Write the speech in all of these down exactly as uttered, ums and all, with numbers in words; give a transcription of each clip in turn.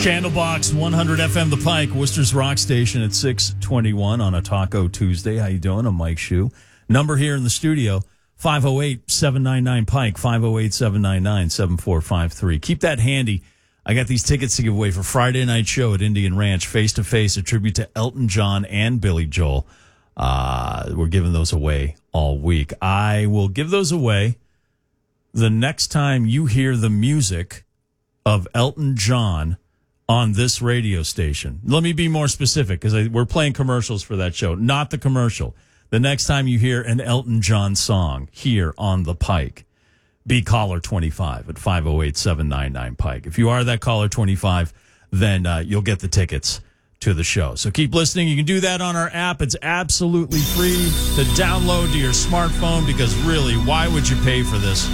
Candlebox, one hundred F M The Pike, Worcester's Rock Station at six twenty-one on a Taco Tuesday. How you doing? I'm Mike Shue. Number here in the studio, five oh eight, seven nine nine, Pike, five oh eight, seven nine nine, seven four five three. Keep that handy. I got these tickets to give away for Friday night show at Indian Ranch, face-to-face, a tribute to Elton John and Billy Joel. Uh, we're giving those away all week. I will give those away the next time you hear the music of Elton John on this radio station. Let me be more specific, because we're playing commercials for that show, not the commercial. The next time you hear an Elton John song here on the Pike, be caller twenty-five at five oh eight, seven nine nine, Pike. If you are that caller twenty-five, then uh, you'll get the tickets to the show. So keep listening. You can do that on our app. It's absolutely free to download to your smartphone, because really, why would you pay for this?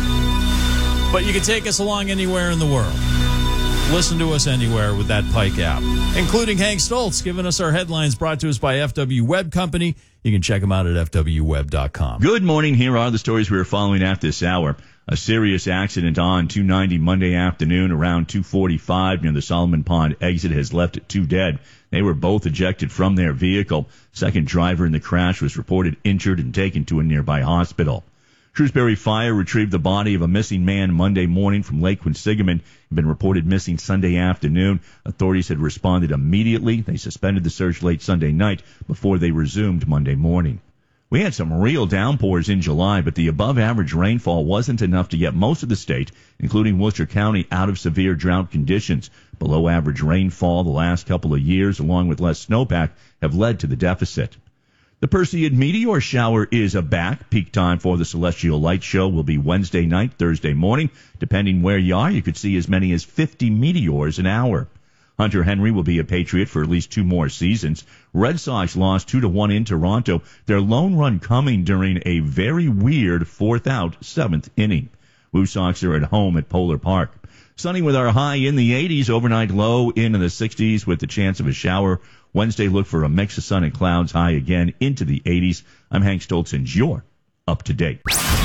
But you can take us along anywhere in the world. Listen to us anywhere with that Pike app, including Hank Stoltz giving us our headlines, brought to us by F W Web Company. You can check them out at f w web dot com. Good morning. Here are the stories we are following at this hour. A serious accident on two ninety Monday afternoon around two forty-five near the Solomon Pond exit has left two dead. They were both ejected from their vehicle. Second driver in the crash was reported injured and taken to a nearby hospital. Shrewsbury Fire retrieved the body of a missing man Monday morning from Lake Quinsigamond. He'd been reported missing Sunday afternoon. Authorities had responded immediately. They suspended the search late Sunday night before they resumed Monday morning. We had some real downpours in July, but the above-average rainfall wasn't enough to get most of the state, including Worcester County, out of severe drought conditions. Below-average rainfall the last couple of years, along with less snowpack, have led to the deficit. The Perseid meteor shower is back. Peak time for the Celestial Light Show will be Wednesday night, Thursday morning. Depending where you are, you could see as many as fifty meteors an hour. Hunter Henry will be a Patriot for at least two more seasons. Red Sox lost two to one in Toronto. Their lone run coming during a very weird fourth out, seventh inning. Blue Sox are at home at Polar Park. Sunny with our high in the eighties, overnight low into the sixties with the chance of a shower. Wednesday, look for a mix of sun and clouds, high again into the eighties. I'm Hank Stoltz, and you're up to date.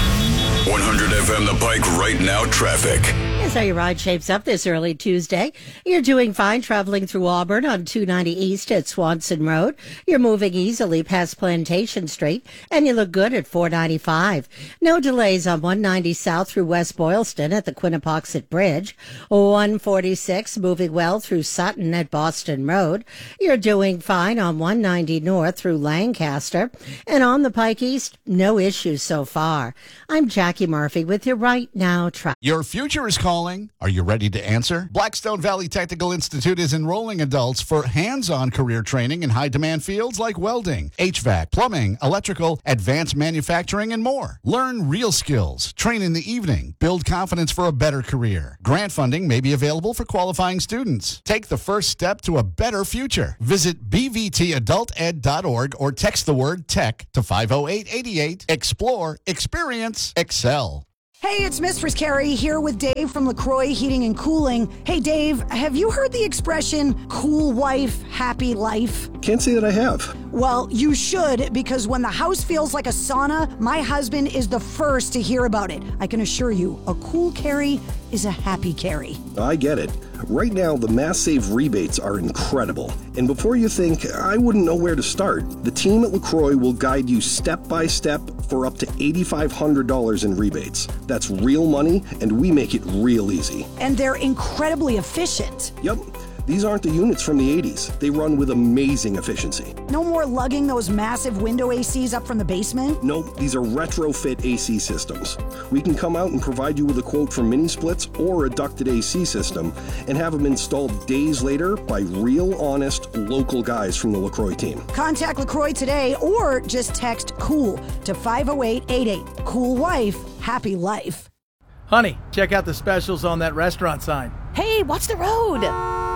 one hundred F M The Pike right now traffic. Here's how your ride shapes up this early Tuesday. You're doing fine traveling through Auburn on two ninety East at Swanson Road. You're moving easily past Plantation Street, and you look good at four ninety-five. No delays on one ninety South through West Boylston at the Quinnapoxet Bridge. one forty-six moving well through Sutton at Boston Road. You're doing fine on one ninety North through Lancaster. And on the Pike East, no issues so far. I'm Jackie Murphy with your Right Now traffic. Your future is calling. Are you ready to answer? Blackstone Valley Technical Institute is enrolling adults for hands-on career training in high-demand fields like welding, H V A C, plumbing, electrical, advanced manufacturing, and more. Learn real skills, train in the evening, build confidence for a better career. Grant funding may be available for qualifying students. Take the first step to a better future. Visit b v t adult ed dot org or text the word TECH to five oh eight, eight eight. Explore, experience, excel. Hey, it's Mistress Carrie here with Dave from LaCroix Heating and Cooling. Hey, Dave, have you heard the expression, cool wife, happy life? Can't say that I have. Well, you should, because when the house feels like a sauna, my husband is the first to hear about it. I can assure you, a cool Carrie is a happy Carrie. I get it. Right now, the Mass Save rebates are incredible. And before you think, I wouldn't know where to start, the team at LaCroix will guide you step by step for up to eight thousand five hundred dollars in rebates. That's real money, and we make it real easy. And they're incredibly efficient. Yep. These aren't the units from the eighties. They run with amazing efficiency. No more lugging those massive window A Cs up from the basement? Nope, these are retrofit A C systems. We can come out and provide you with a quote for mini splits or a ducted A C system and have them installed days later by real, honest, local guys from the LaCroix team. Contact LaCroix today or just text COOL to five oh eight, eight eight. Cool wife, happy life. Honey, check out the specials on that restaurant sign. Hey, watch the road.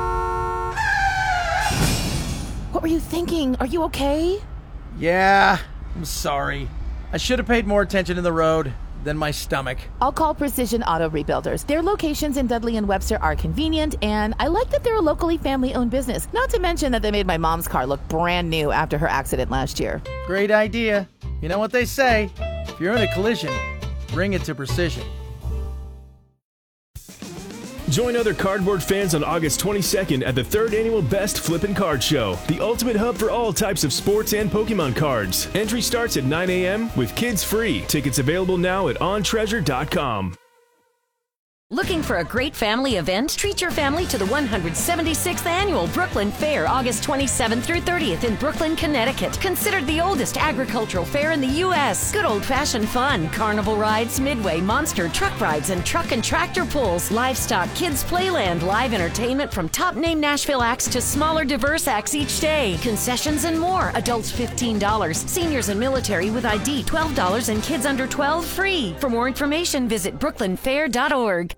What were you thinking? Are you okay? Yeah, I'm sorry. I should have paid more attention to the road than my stomach. I'll call Precision Auto Rebuilders. Their locations in Dudley and Webster are convenient, and I like that they're a locally family-owned business. Not to mention that they made my mom's car look brand new after her accident last year. Great idea. You know what they say, if you're in a collision, bring it to Precision. Join other cardboard fans on August twenty-second at the third annual Best Flippin' Card Show, the ultimate hub for all types of sports and Pokemon cards. Entry starts at nine a.m. with kids free. Tickets available now at on treasure dot com. Looking for a great family event? Treat your family to the one hundred seventy-sixth Annual Brooklyn Fair, August twenty-seventh through thirtieth in Brooklyn, Connecticut. Considered the oldest agricultural fair in the U S Good old-fashioned fun, carnival rides, midway, monster truck rides, and truck and tractor pulls, livestock, kids playland, live entertainment from top-name Nashville acts to smaller, diverse acts each day. Concessions and more. Adults fifteen dollars. Seniors and military with I D twelve dollars and kids under twelve free. For more information, visit brooklyn fair dot org.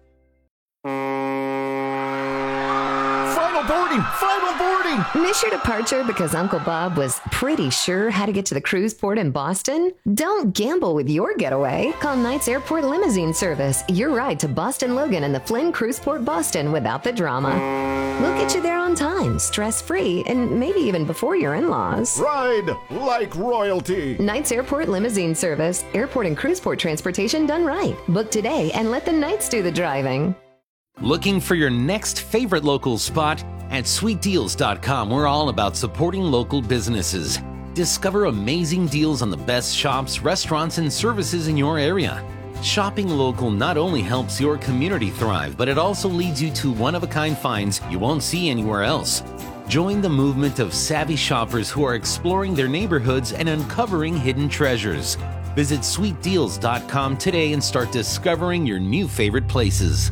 Final boarding! Final boarding! Miss your departure because Uncle Bob was pretty sure how to get to the cruise port in Boston? Don't gamble with your getaway. Call Knights Airport Limousine Service. Your ride to Boston Logan and the Flynn Cruise Port Boston without the drama. We'll get you there on time, stress-free, and maybe even before your in-laws. Ride like royalty. Knights Airport Limousine Service. Airport and cruise port transportation done right. Book today and let the Knights do the driving. Looking for your next favorite local spot? At sweet deals dot com, we're all about supporting local businesses. Discover amazing deals on the best shops, restaurants, and services in your area. Shopping local not only helps your community thrive, but it also leads you to one-of-a-kind finds you won't see anywhere else. Join the movement of savvy shoppers who are exploring their neighborhoods and uncovering hidden treasures. Visit sweet deals dot com today and start discovering your new favorite places.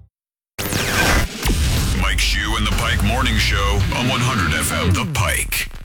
Mike Shue and the Pike Morning Show on one hundred F M The Pike.